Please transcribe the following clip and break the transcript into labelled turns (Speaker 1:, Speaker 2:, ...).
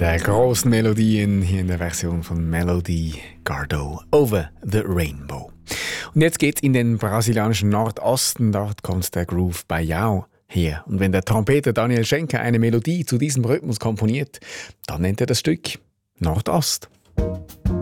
Speaker 1: der grossen Melodien hier in der Version von Melody Gardot, Over the Rainbow. Und jetzt geht's in den brasilianischen Nordosten, dort kommt der Groove Baião her. Und wenn der Trompeter Daniel Schenker eine Melodie zu diesem Rhythmus komponiert, dann nennt er das Stück Nordost.